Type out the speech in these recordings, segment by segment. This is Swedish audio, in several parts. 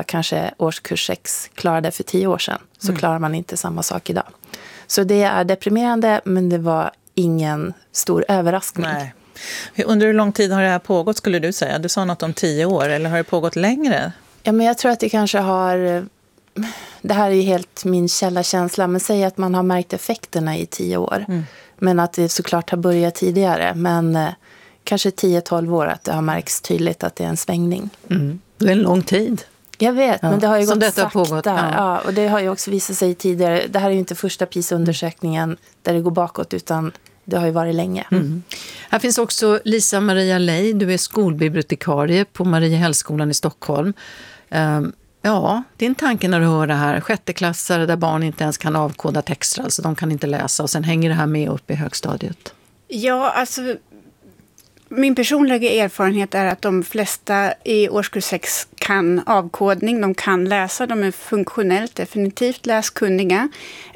kanske årskurs 6 klarade för 10 år sedan, så klarar man inte samma sak idag. Så det är deprimerande, men det var ingen stor överraskning. Nej. Under hur lång tid har det här pågått, skulle du säga? Du sa något om 10 år, eller har det pågått längre? Ja, men jag tror att det kanske har... Det här är ju helt min källa, men säg att man har märkt effekterna i 10 år. Men att det såklart har börjat tidigare. Men kanske 10-12 år att det har märkts tydligt att det är en svängning. Det är en lång tid. Jag vet, men det har ju gått detta sakta. pågått, ja, och det har ju också visat sig tidigare. Det här är ju inte första PISA-undersökningen där det går bakåt, utan det har ju varit länge. Här finns också Lisa Maria Lej. Du är skolbibliotekarie på Mariehällskolan i Stockholm. Ja, din tanke när du hör det här. 6:e-klassare där barn inte ens kan avkoda texter, alltså de kan inte läsa, och sen hänger det här med upp i högstadiet. Ja, alltså min personliga erfarenhet är att de flesta i årskurs 6 kan avkodning, de kan läsa, de är funktionellt definitivt läskunniga.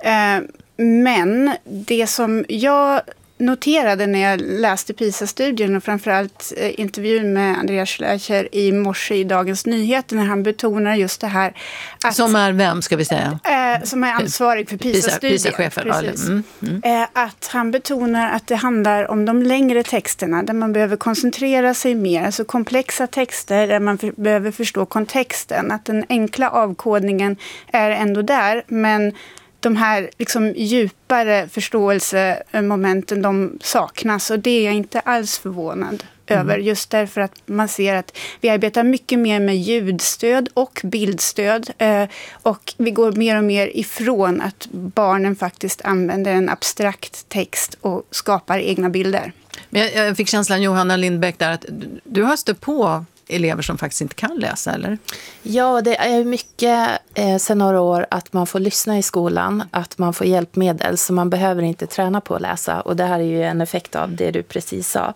Men det som jag noterade när jag läste PISA-studien och framförallt intervjun med Andreas Schleicher i morse i Dagens Nyheter, när han betonar just det här. Att, som är vem, ska vi säga? Som är ansvarig för PISA-studien. PISA-chefen. Att han betonar att det handlar om de längre texterna där man behöver koncentrera sig mer. Alltså komplexa texter där man behöver förstå kontexten. Att den enkla avkodningen är ändå där, men de här liksom djupare förståelsemomenten, de saknas, och det är jag inte alls förvånad över, just därför att man ser att vi arbetar mycket mer med ljudstöd och bildstöd, och vi går mer och mer ifrån att barnen faktiskt använder en abstrakt text och skapar egna bilder. Men jag fick känslan, Johanna Lindbäck, där att du har stött på elever som faktiskt inte kan läsa, eller? Ja, det är mycket sedan några år att man får lyssna i skolan, att man får hjälpmedel, så man behöver inte träna på att läsa. Och det här är ju en effekt av det du precis sa.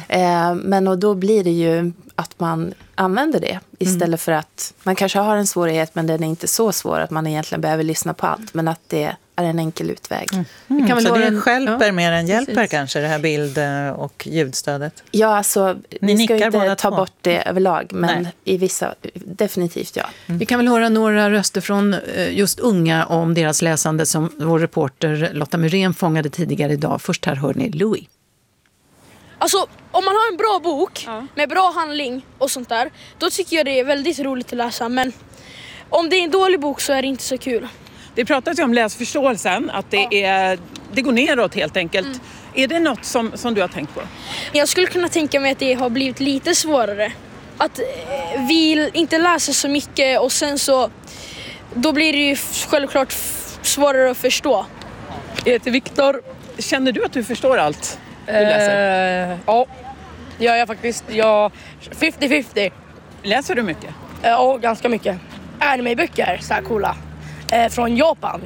Men och då blir det ju att man använder det istället för att man kanske har en svårighet, men den är inte så svår att man egentligen behöver lyssna på allt, men att det är en enkel utväg. Det kan väl så det stjälper mer än hjälper kanske, det här bild- och ljudstödet? Ja, alltså vi ska inte ta två. bort det överlag, men i vissa, definitivt ja. Vi kan väl höra några röster från just unga om deras läsande som vår reporter Lotta Myrén fångade tidigare idag. Först här hör ni Louis. Alltså, om man har en bra bok med bra handling och sånt där, då tycker jag det är väldigt roligt att läsa. Men om det är en dålig bok så är det inte så kul. Det pratas ju om läsförståelsen, att det går neråt helt enkelt. Är det något som du har tänkt på? Jag skulle kunna tänka mig att det har blivit lite svårare. Att vi inte läser så mycket, och sen så då blir det ju självklart svårare att förstå. Jag heter Viktor. Känner du att du förstår allt du läser? Ja, det gör jag faktiskt. Jag 50-50. Läser du mycket? Ja, ganska mycket. Anime-böcker, så här coola. Från Japan.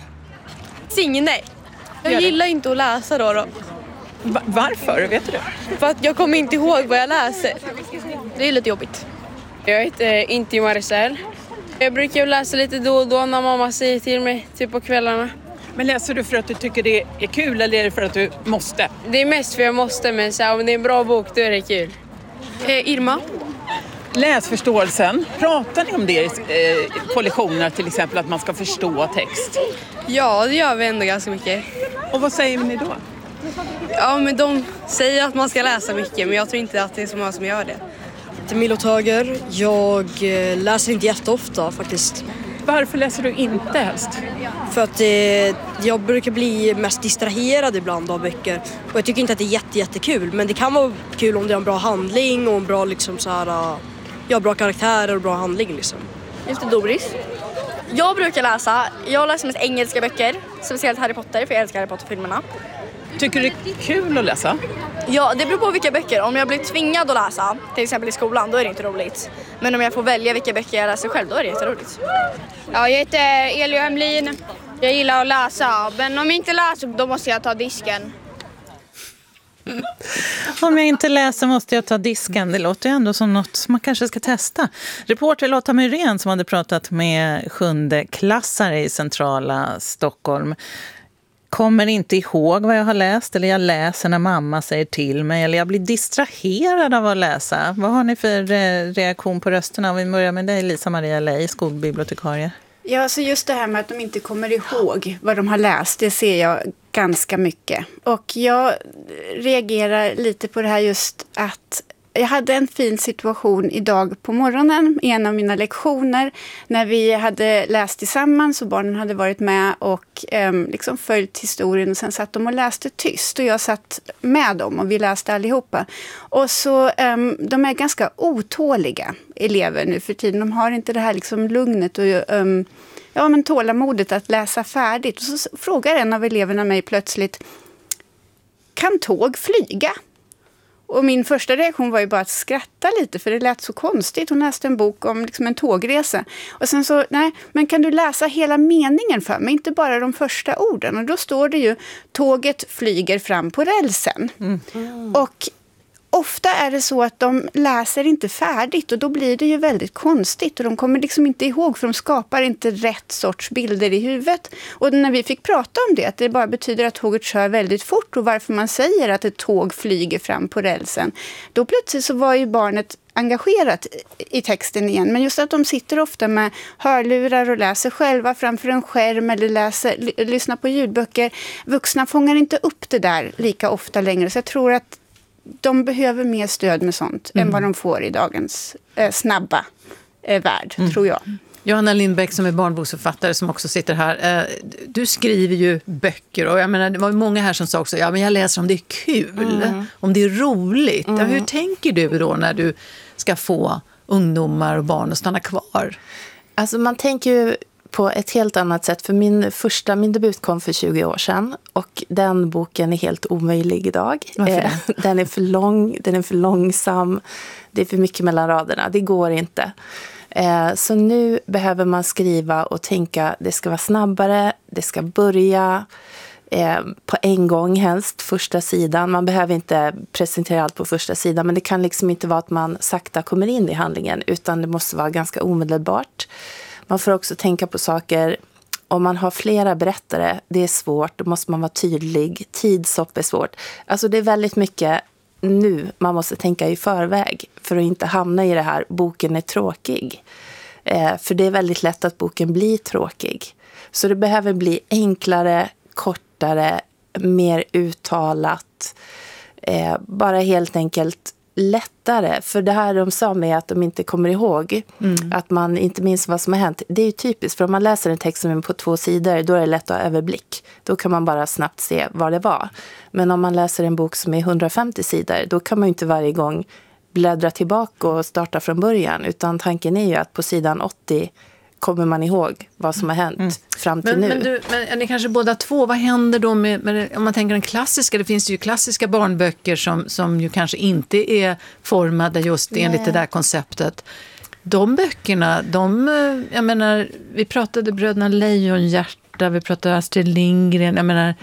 Signe. Jag gillar inte att läsa då. Varför? Vet du det? För att jag kommer inte ihåg vad jag läser. Det är lite jobbigt. Jag heter Inti Maricel. Jag brukar läsa lite då och då när mamma säger till mig, typ på kvällarna. Men läser du för att du tycker det är kul, eller är det för att du måste? Det är mest för jag måste, men så här, om det är en bra bok då är det kul. Irma. Läsförståelsen, pratar ni om det på lektioner till exempel, att man ska förstå text? Ja, det gör vi ändå ganska mycket. Och vad säger ni då? Ja, men de säger att man ska läsa mycket, men jag tror inte att det är så många som gör det. Till Milo Tager. Jag läser inte jätteofta faktiskt. Varför läser du inte helst? För att jag brukar bli mest distraherad ibland av böcker. Och jag tycker inte att det är jättekul. Men det kan vara kul om det är en bra handling och en bra liksom så här, bra karaktärer och bra handling liksom. Just det, Doris. Jag brukar läsa. Jag läser mest engelska böcker. Speciellt Harry Potter, för jag älskar Harry Potter-filmerna. Tycker du det är kul att läsa? Ja, det beror på vilka böcker. Om jag blir tvingad att läsa, till exempel i skolan, då är det inte roligt. Men om jag får välja vilka böcker jag läser själv, då är det jätteroligt. Ja, jag heter Elio Hemlin. Jag gillar att läsa, men om jag inte läser, då måste jag ta disken. Om jag inte läser måste jag ta disken. Det låter ju ändå som något som man kanske ska testa. Reporter Lotta Myrén som hade pratat med 7:e-klassare i centrala Stockholm. kommer inte ihåg vad jag har läst, eller jag läser när mamma säger till mig, eller jag blir distraherad av att läsa. Vad har ni för reaktion på rösterna? Om vi börjar med dig, Lisa-Maria Lej, skolbibliotekarie. Ja, så just det här med att de inte kommer ihåg vad de har läst, det ser jag ganska mycket. Och jag reagerar lite på det här just att jag hade en fin situation idag på morgonen i en av mina lektioner när vi hade läst tillsammans och barnen hade varit med och liksom följt historien, och sen satt de och läste tyst och jag satt med dem och vi läste allihopa. Och så de är ganska otåliga elever nu för tiden. De har inte det här liksom lugnet och men tålamodet att läsa färdigt. Och så frågar en av eleverna mig plötsligt: kan tåg flyga? Och min första reaktion var ju bara att skratta lite, för det lät så konstigt. Hon läste en bok om liksom en tågresa. Och sen så, nej, men kan du läsa hela meningen för mig? Inte bara de första orden. Och då står det ju: tåget flyger fram på rälsen. Och ofta är det så att de läser inte färdigt och då blir det ju väldigt konstigt och de kommer liksom inte ihåg, för de skapar inte rätt sorts bilder i huvudet. Och när vi fick prata om det, att det bara betyder att tåget kör väldigt fort och varför man säger att ett tåg flyger fram på rälsen, då plötsligt så var ju barnet engagerat i texten igen. Men just att de sitter ofta med hörlurar och läser själva framför en skärm eller lyssnar på ljudböcker. Vuxna fångar inte upp det där lika ofta längre, så jag tror att de behöver mer stöd med sånt än vad de får i dagens snabba värld, tror jag. Johanna Lindbäck som är barnboksförfattare som också sitter här. Du skriver ju böcker och jag menar, det var många här som sa också, ja men jag läser om det är kul, om det är roligt. Ja, hur tänker du då när du ska få ungdomar och barn att stanna kvar? Alltså man tänker ju på ett helt annat sätt, för min debut kom för 20 år sedan och den boken är helt omöjlig idag. Den är för lång, den är för långsam, det är för mycket mellan raderna, det går inte. Så nu behöver man skriva och tänka, det ska vara snabbare, det ska börja på en gång helst, första sidan. Man behöver inte presentera allt på första sidan, men det kan liksom inte vara att man sakta kommer in i handlingen, utan det måste vara ganska omedelbart. Man får också tänka på saker, om man har flera berättare, det är svårt, då måste man vara tydlig, tidshopp är svårt. Alltså det är väldigt mycket nu man måste tänka i förväg för att inte hamna i det här, boken är tråkig. För det är väldigt lätt att boken blir tråkig. Så det behöver bli enklare, kortare, mer uttalat, bara helt enkelt lättare. För det här de sa med att de inte kommer ihåg, att man inte minns vad som har hänt. Det är ju typiskt, för om man läser en text som är på 2 sidor, då är det lätt att ha överblick. Då kan man bara snabbt se vad det var. Men om man läser en bok som är 150 sidor, då kan man ju inte varje gång bläddra tillbaka och starta från början. Utan tanken är ju att på sidan 80 kommer man ihåg vad som har hänt fram till nu. Men ni kanske båda två, vad händer då med om man tänker den klassiska, det finns ju klassiska barnböcker som ju kanske inte är formade just enligt det där konceptet. De böckerna, jag menar, vi pratade Bröderna Lejonhjärta, vi pratade Astrid Lindgren, jag menar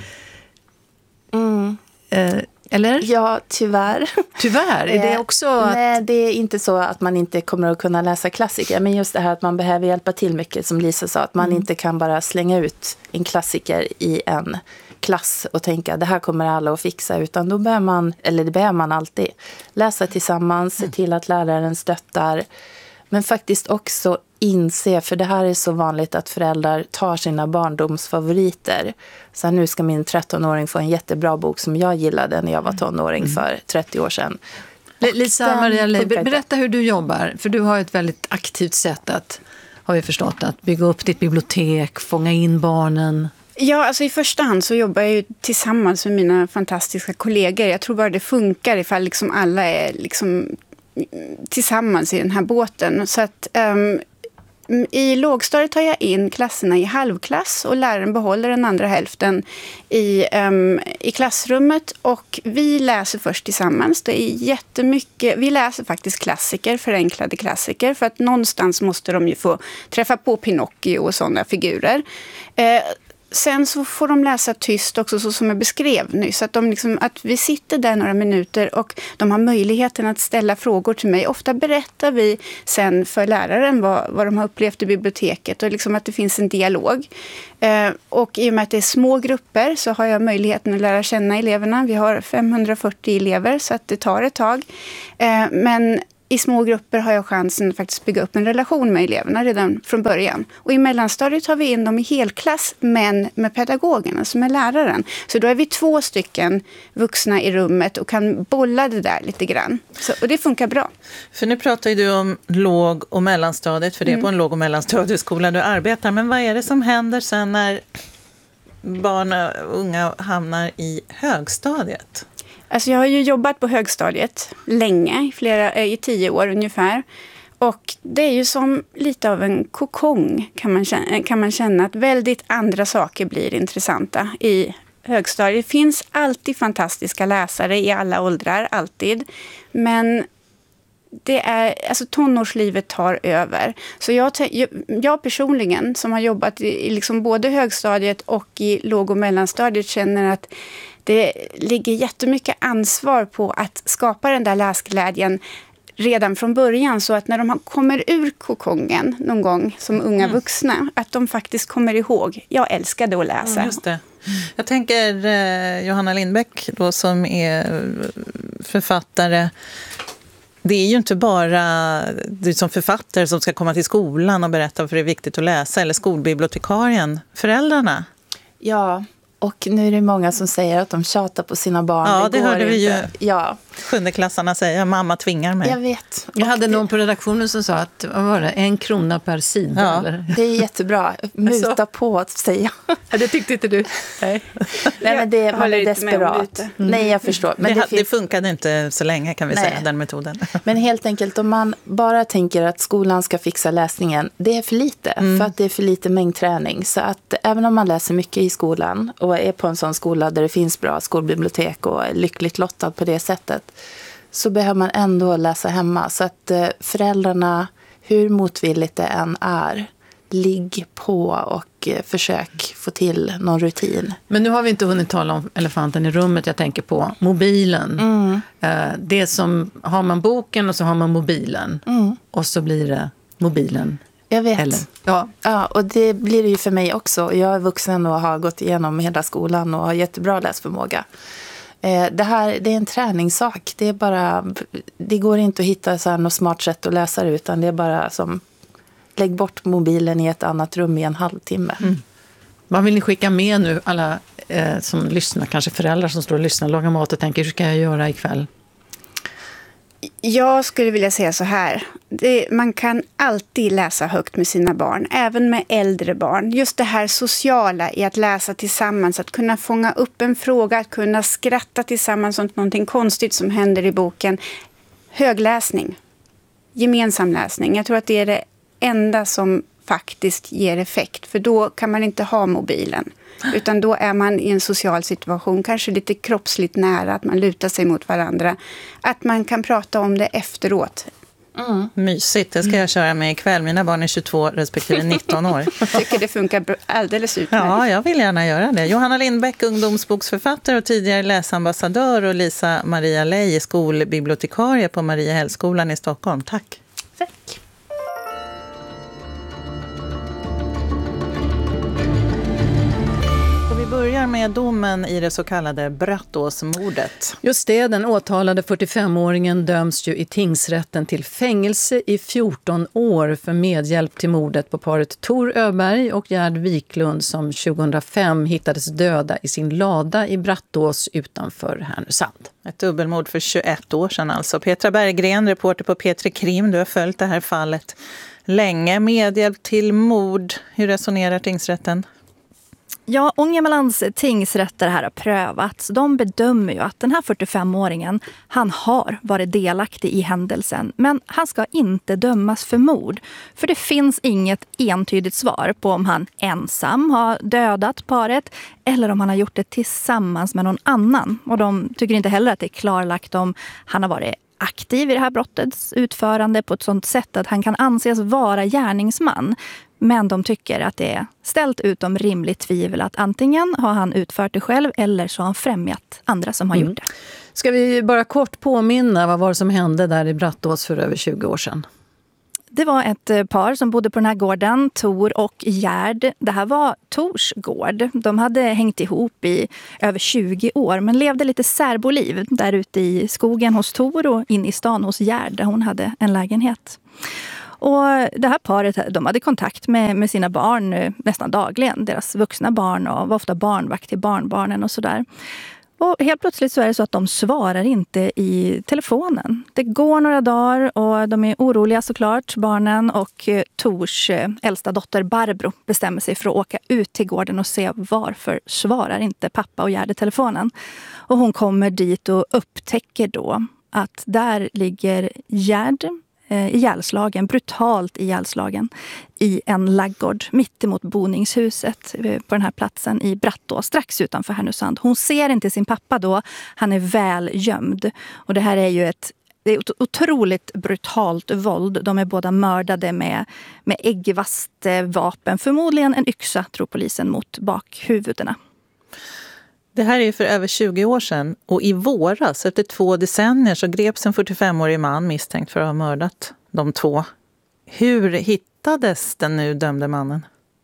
eller? Ja, tyvärr. Tyvärr, är det också att... Nej, det är inte så att man inte kommer att kunna läsa klassiker. Men just det här att man behöver hjälpa till mycket, som Lisa sa. Att man inte kan bara slänga ut en klassiker i en klass och tänka det här kommer alla att fixa. Utan då behöver man, eller det behöver man alltid, läsa tillsammans, se till att läraren stöttar. Men faktiskt också inse, för det här är så vanligt att föräldrar tar sina barndomsfavoriter. Så nu ska min 13-åring få en jättebra bok som jag gillade när jag var tonåring för 30 år sedan. Lisa-Maria Lej, berätta hur du jobbar. För du har ett väldigt aktivt sätt att, har vi förstått, att bygga upp ditt bibliotek, fånga in barnen. Ja, alltså i första hand så jobbar jag ju tillsammans med mina fantastiska kollegor. Jag tror bara det funkar ifall liksom alla är liksom tillsammans i den här båten. Så att i lågstadiet tar jag in klasserna i halvklass och läraren behåller den andra hälften i klassrummet, och vi läser först tillsammans. Det är jättemycket, vi läser faktiskt klassiker, förenklade klassiker, för att någonstans måste de ju få träffa på Pinocchio och sådana figurer. sen så får de läsa tyst också, så som jag beskrev nyss. Att vi sitter där några minuter och de har möjligheten att ställa frågor till mig. Ofta berättar vi sen för läraren vad de har upplevt i biblioteket och att det finns en dialog. Och i och med att det är små grupper så har jag möjligheten att lära känna eleverna. Vi har 540 elever så att det tar ett tag. Men i små grupper har jag chansen att faktiskt bygga upp en relation med eleverna redan från början. Och i mellanstadiet har vi in dem i helklass, men med pedagogen, alltså med läraren. Så då är vi 2 stycken vuxna i rummet och kan bolla det där lite grann. Och det funkar bra. För nu pratar ju du om låg- och mellanstadiet, för det är på en låg- och mellanstadieskola du arbetar. Men vad är det som händer sen när barn och unga hamnar i högstadiet? Alltså jag har ju jobbat på högstadiet länge, i 10 år ungefär. Och det är ju som lite av en kokong kan man känna att väldigt andra saker blir intressanta i högstadiet. Det finns alltid fantastiska läsare i alla åldrar, alltid. Men tonårslivet tar över. Så jag personligen som har jobbat i både högstadiet och i låg- och mellanstadiet känner att det ligger jättemycket ansvar på att skapa den där läsglädjen redan från början, så att när de kommer ur kokongen någon gång som unga vuxna, att de faktiskt kommer ihåg, jag älskade att läsa. Just det. Jag tänker Johanna Lindbäck då, som är författare. Det är ju inte bara du som författare som ska komma till skolan och berätta varför det är viktigt att läsa, eller skolbibliotekarien, föräldrarna. Ja, och nu är det många som säger att de tjatar på sina barn. Ja, det hörde vi ju. Ja. 7-klassarna säger, mamma tvingar mig. Jag vet. Jag hade någon på redaktionen som sa att, vad var det, 1 krona per sida? Ja. Eller? Det är jättebra. Muta på att säga. Ja, det tyckte inte du. Nej, men man är desperat. Nej, jag förstår. Men det funkade inte så länge, kan vi säga, den metoden. Men helt enkelt, om man bara tänker att skolan ska fixa läsningen, det är för lite. För att det är för lite mängdträning. Så att även om man läser mycket i skolan och är på en sån skola där det finns bra skolbibliotek och är lyckligt lottad på det sättet, så behöver man ändå läsa hemma. Så att föräldrarna, hur motvilligt det än är, ligg på och försök få till någon rutin. Men nu har vi inte hunnit tala om elefanten i rummet. Jag tänker på mobilen. Det som, har man boken och så har man mobilen. Och så blir det mobilen. Jag vet. Eller, ja, och det blir det ju för mig också. Jag är vuxen och har gått igenom hela skolan och har jättebra läsförmåga. Det är en träningssak. Det går inte att hitta så här något smart sätt att läsa det, utan det är bara som lägg bort mobilen i ett annat rum i en halvtimme. Vad vill ni skicka med nu, alla som lyssnar, kanske föräldrar som står och lyssnar och lagar mat och tänker, hur ska jag göra ikväll? Jag skulle vilja säga så här. Man kan alltid läsa högt med sina barn, även med äldre barn. Just det här sociala i att läsa tillsammans, att kunna fånga upp en fråga, att kunna skratta tillsammans åt någonting konstigt som händer i boken. Högläsning, gemensam läsning. Jag tror att det är det enda som faktiskt ger effekt. För då kan man inte ha mobilen. Utan då är man i en social situation, kanske lite kroppsligt nära, att man lutar sig mot varandra. Att man kan prata om det efteråt. Mysigt, det ska jag köra med ikväll. Mina barn är 22 respektive 19 år. Jag tycker det funkar alldeles utmärkt. Ja, jag vill gärna göra det. Johanna Lindbäck, ungdomsboksförfattare och tidigare läsambassadör, och Lisa Maria Lej, skolbibliotekarie på Mariehällskolan i Stockholm. Tack. Tack. Börjar med domen i det så kallade Brattåsmordet. Just det, den åtalade 45-åringen döms ju i tingsrätten till fängelse i 14 år för medhjälp till mordet på paret Tor Öberg och Gerd Wiklund, som 2005 hittades döda i sin lada i Brattås utanför Härnösand. Ett dubbelmord för 21 år sedan alltså. Petra Berggren, reporter på P3 Krim, du har följt det här fallet länge. Medhjälp till mord, hur resonerar tingsrätten? Ja, Ångermanlands tingsrätter här har prövats. De bedömer ju att den här 45-åringen, han har varit delaktig i händelsen. Men han ska inte dömas för mord. För det finns inget entydigt svar på om han ensam har dödat paret eller om han har gjort det tillsammans med någon annan. Och de tycker inte heller att det är klarlagt om han har varit aktiv i det här brottets utförande på ett sådant sätt att han kan anses vara gärningsman. Men de tycker att det är ställt utom rimligt tvivel att antingen har han utfört det själv eller så har han främjat andra som har gjort det. Ska vi bara kort påminna vad var det som hände där i Brattås för över 20 år sedan? Det var ett par som bodde på den här gården, Tor och Gerd. Det här var Tors gård. De hade hängt ihop i över 20 år men levde lite särboliv där ute i skogen hos Tor och in i stan hos Gerd där hon hade en lägenhet. Och det här paret, de hade kontakt med sina barn nästan dagligen. Deras vuxna barn och var ofta barnvakt till barnbarnen och sådär. Och helt plötsligt så är det så att de svarar inte i telefonen. Det går några dagar och de är oroliga såklart, barnen, och Tors äldsta dotter Barbro bestämmer sig för att åka ut till gården och se varför svarar inte pappa och Gerd i telefonen. Och hon kommer dit och upptäcker då att där ligger Gerd ihjälslagen, brutalt ihjälslagen i en laggård mitt emot boningshuset på den här platsen i Brattås, strax utanför Härnösand. Hon ser inte sin pappa då, han är väl gömd. Och det här är ju ett otroligt brutalt våld. De är båda mördade med äggvast vapen, förmodligen en yxa tror polisen, mot bakhuvudena. Det här är för över 20 år sedan och i våras, efter 2 decennier, så greps en 45-årig man misstänkt för att ha mördat de två. Hur hittades den nu dömde mannen?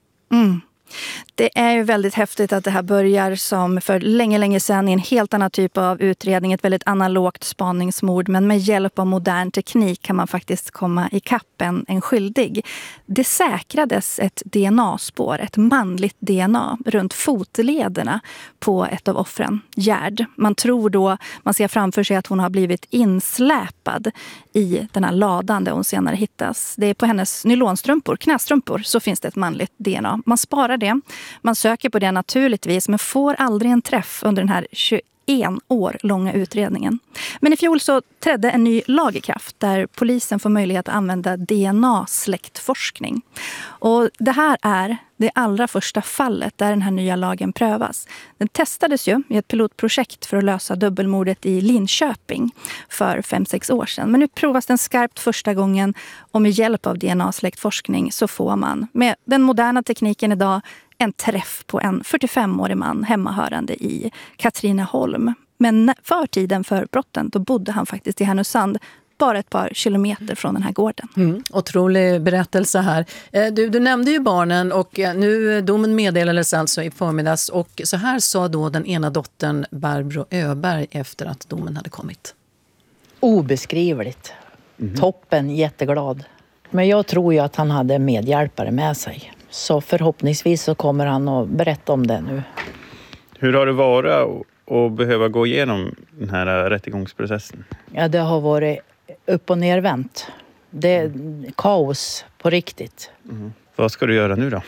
Det är ju väldigt häftigt att det här börjar som för länge sedan i en helt annan typ av utredning, ett väldigt analogt spaningsmord, men med hjälp av modern teknik kan man faktiskt komma i kappen en skyldig. Det säkrades ett DNA-spår, ett manligt DNA runt fotlederna på ett av offren, Gerd. Man tror då, man ser framför sig att hon har blivit insläpad i den här ladan där hon senare hittas. Det är på hennes nylonstrumpor, knästrumpor, så finns det ett manligt DNA. Man sparar det. Man söker på det naturligtvis men får aldrig en träff under den här 21 år långa utredningen. Men i fjol så trädde en ny lag i kraft där polisen får möjlighet att använda DNA-släktforskning. Och det här är det allra första fallet där den här nya lagen prövas. Den testades ju i ett pilotprojekt för att lösa dubbelmordet i Linköping för 5-6 år sedan. Men nu provas den skarpt första gången och med hjälp av DNA-släktforskning så får man med den moderna tekniken idag en träff på en 45-årig man hemmahörande i Katrineholm. Men för tiden för brotten då bodde han faktiskt i Härnösand, bara ett par kilometer från den här gården. Otrolig berättelse här. Du nämnde ju barnen och nu domen meddelades alltså i förmiddags och så här sa då den ena dottern Barbro Öberg efter att domen hade kommit. Obeskrivligt. Toppen, jätteglad. Men jag tror ju att han hade medhjälpare med sig. Så förhoppningsvis så kommer han att berätta om det nu. Hur har det varit att behöva gå igenom den här rättegångsprocessen? Ja, det har varit upp- och nervänt. Det är kaos på riktigt. Vad ska du göra nu då?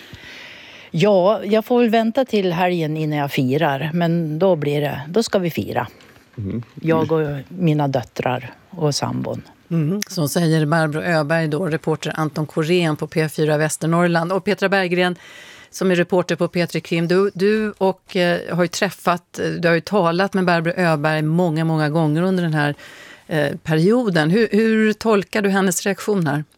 Ja, jag får väl vänta till helgen innan jag firar. Men då ska vi fira. Jag och mina döttrar och sambon. Så säger Barbro Öberg då, reporter Anton Korén på P4 Västernorrland. Och Petra Berggren som är reporter på P3 Krim. Du har ju du har ju talat med Barbro Öberg många gånger under den här perioden. Hur tolkar du hennes reaktion här?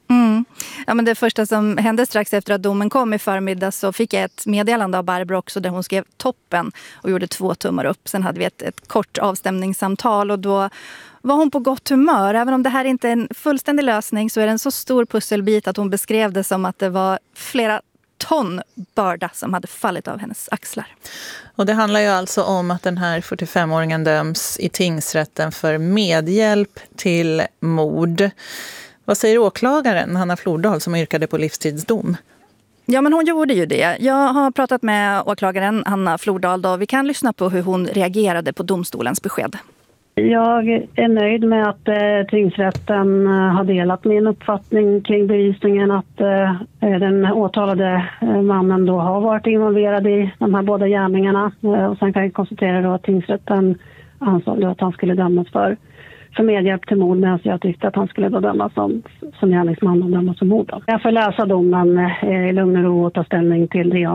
Ja, men det första som hände strax efter att domen kom i förmiddag så fick jag ett meddelande av Barbro också där hon skrev toppen och gjorde 2 tummar upp. Sen hade vi ett kort avstämningssamtal och då var hon på gott humör. Även om det här inte är en fullständig lösning så är det en så stor pusselbit att hon beskrev det som att det var flera ton börda som hade fallit av hennes axlar. Och det handlar ju alltså om att den här 45-åringen döms i tingsrätten för medhjälp till mord. Vad säger åklagaren Hanna Flordal som yrkade på livstidsdom? Ja, men hon gjorde ju det. Jag har pratat med åklagaren Hanna Flordal då. Vi kan lyssna på hur hon reagerade på domstolens besked. Jag är nöjd med att tingsrätten har delat min uppfattning kring bevisningen att den åtalade mannen då har varit involverad i de här båda gärningarna. Och sen kan jag konstatera då att tingsrätten ansåg att han skulle dömas för medhjälp till mord, medan jag tyckte att han skulle då dömas som gärningsman och dömas som mord. Jag får läsa domen i lugn och ro och ta ställning till det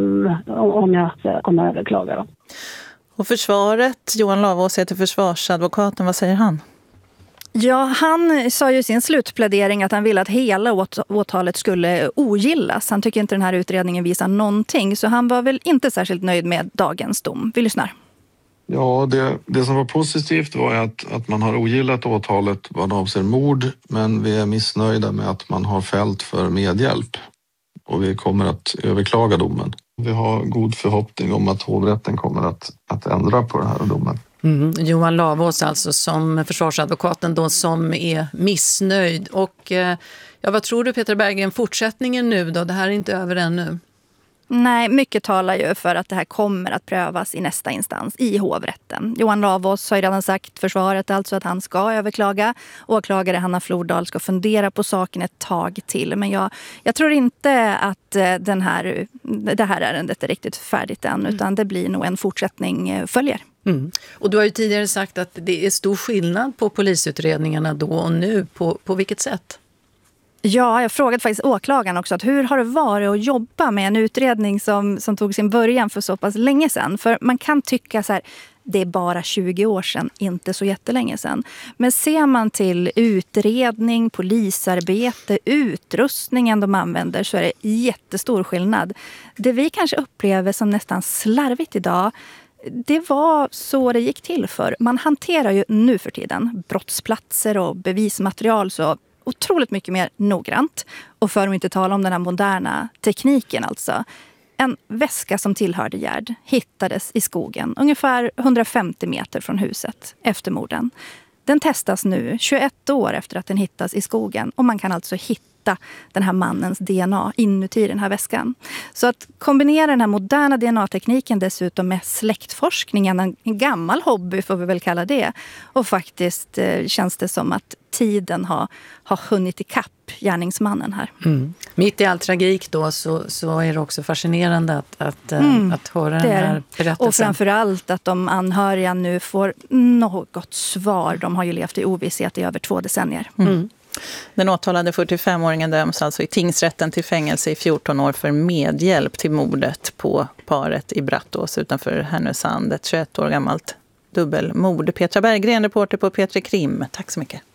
om jag kommer att överklaga då. Och försvaret, Johan Lavås heter försvarsadvokaten, vad säger han? Ja, han sa ju i sin slutplädering att han ville att hela åtalet skulle ogillas. Han tycker inte den här utredningen visar någonting, så han var väl inte särskilt nöjd med dagens dom. Vi lyssnar. Ja, det som var positivt var att man har ogillat åtalet vad avser mord, men vi är missnöjda med att man har fällt för medhjälp. Och vi kommer att överklaga domen. Vi har god förhoppning om att hovrätten kommer att ändra på den här domen. Johan Lavås alltså, som försvarsadvokaten då, som är missnöjd. Och vad tror du, Petra Berggren, fortsättningen nu då? Det här är inte över ännu. Nej, mycket talar ju för att det här kommer att prövas i nästa instans, i hovrätten. Johan Lavås har ju redan sagt, försvaret alltså, att han ska överklaga. Åklagare Hanna Flordal ska fundera på saken ett tag till. Men jag tror inte att det här ärendet är riktigt färdigt än, utan det blir nog en fortsättning följer. Och du har ju tidigare sagt att det är stor skillnad på polisutredningarna då och nu. På vilket sätt? Ja, jag frågade faktiskt åklagaren också att hur har det varit att jobba med en utredning som tog sin början för så pass länge sedan. För man kan tycka så här, det är bara 20 år sedan, inte så jättelänge sedan. Men ser man till utredning, polisarbete, utrustningen de använder, så är det jättestor skillnad. Det vi kanske upplever som nästan slarvigt idag, det var så det gick till för. Man hanterar ju nu för tiden brottsplatser och bevismaterial så otroligt mycket mer noggrant. Och för att inte tala om den här moderna tekniken alltså. En väska som tillhörde Gerd hittades i skogen ungefär 150 meter från huset efter morden. Den testas nu 21 år efter att den hittas i skogen och man kan alltså hitta den här mannens DNA inuti den här väskan. Så att kombinera den här moderna DNA-tekniken dessutom med släktforskningen, en gammal hobby får vi väl kalla det. Och faktiskt känns det som att tiden har hunnit ikapp gärningsmannen här. Mitt i all tragik då så är det också fascinerande att höra den här berättelsen. Och framförallt att de anhöriga nu får något svar. De har ju levt i ovisshet i över 2 decennier. Den åtalade 45-åringen döms alltså i tingsrätten till fängelse i 14 år för medhjälp till mordet på paret i Brattås utanför Härnösand. Ett 21 år gammalt dubbelmord. Petra Berggren, reporter på P3 Krim. Tack så mycket.